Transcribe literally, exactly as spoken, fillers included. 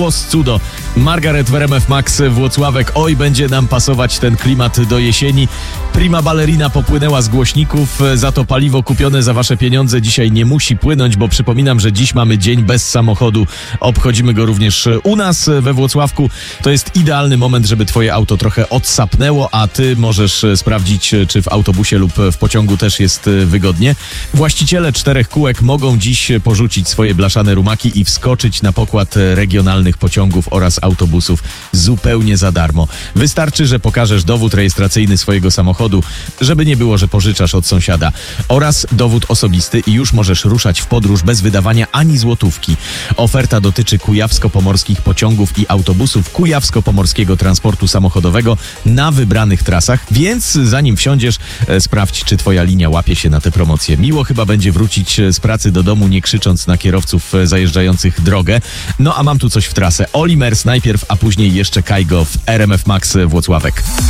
Włos Cudo. Margaret w R M F Max Włocławek. Oj, będzie nam pasować ten klimat do jesieni. Prima ballerina popłynęła z głośników, za to paliwo kupione za wasze pieniądze dzisiaj nie musi płynąć, bo przypominam, że dziś mamy dzień bez samochodu. Obchodzimy go również u nas we Włocławku. To jest idealny moment, żeby twoje auto trochę odsapnęło, a ty możesz sprawdzić, czy w autobusie lub w pociągu też jest wygodnie. Właściciele czterech kółek mogą dziś porzucić swoje blaszane rumaki i wskoczyć na pokład regionalnych pociągów oraz autobusów zupełnie za darmo. Wystarczy, że pokażesz dowód rejestracyjny swojego samochodu, żeby nie było, że pożyczasz od sąsiada, oraz dowód osobisty i już możesz ruszać w podróż bez wydawania ani złotówki. Oferta dotyczy kujawsko-pomorskich pociągów i autobusów Kujawsko-Pomorskiego Transportu Samochodowego na wybranych trasach, więc zanim wsiądziesz, e, sprawdź, czy twoja linia łapie się na tę promocję. Miło chyba będzie wrócić z pracy do domu, nie krzycząc na kierowców zajeżdżających drogę. No a mam tu coś w trasę. Oli Mers najpierw, a później jeszcze Kajgo w R M F Max Włocławek.